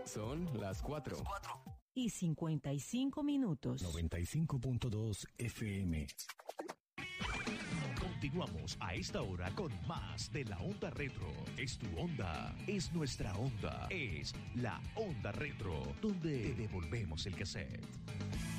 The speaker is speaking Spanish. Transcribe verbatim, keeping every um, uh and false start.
Son las cuatro. Y cincuenta y cinco minutos. noventa y cinco punto dos F M. Continuamos a esta hora con más de la Onda Retro. Es tu onda, es nuestra onda, es la Onda Retro, donde te devolvemos el cassette.